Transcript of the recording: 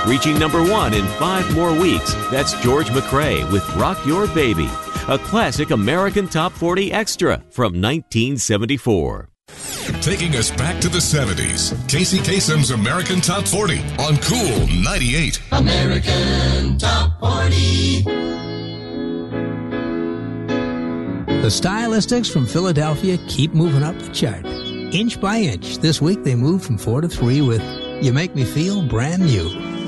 reaching number 1 in 5 more weeks. That's George McRae with Rock Your Baby, a classic American Top 40 extra from 1974. Taking us back to the 70s, Casey Kasem's American Top 40 on Cool 98. American Top 40. The Stylistics from Philadelphia keep moving up the chart, inch by inch. This week they moved from 4 to 3 with You Make Me Feel Brand New.